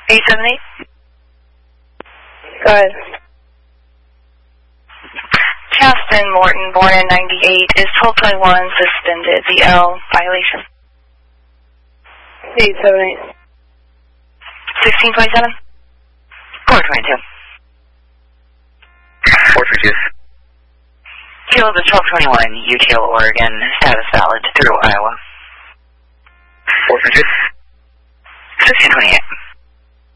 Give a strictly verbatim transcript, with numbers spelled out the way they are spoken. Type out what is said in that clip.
eight seven eight. Go ahead. Chaston Morton, born in ninety-eight, is twelve twenty-one suspended. The L violation. eight seven eight. sixteen twenty-seven. four twenty-two. four twenty-two. Field is twelve twenty-one, U T L, Oregon, status valid through Iowa. four twenty-two. sixteen twenty-eight.